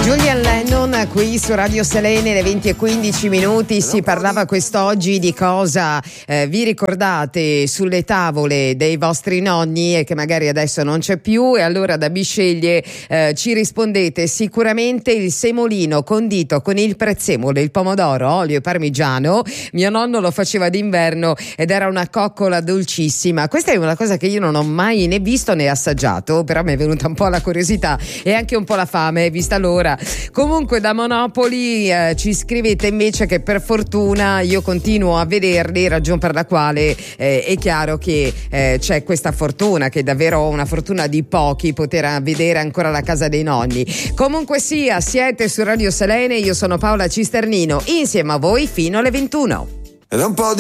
Julian Lennon qui su Radio Selene, le 20:15. Si parlava quest'oggi di cosa vi ricordate sulle tavole dei vostri nonni e che magari adesso non c'è più, e allora da Bisceglie ci rispondete sicuramente il semolino condito con il prezzemolo, il pomodoro, olio e parmigiano. Mio nonno lo faceva d'inverno ed era una coccola dolcissima. Questa è una cosa che io non ho mai né visto né assaggiato, però mi è venuta un po' la curiosità e anche un po' la fame, vista l'ora. Comunque da Monopoli ci scrivete invece che per fortuna io continuo a vederli, ragion per la quale è chiaro che c'è questa fortuna, che è davvero una fortuna di pochi poter vedere ancora la casa dei nonni. Comunque sia, siete su Radio Selene, io sono Paola Cisternino, insieme a voi fino alle 21. Ed un po' di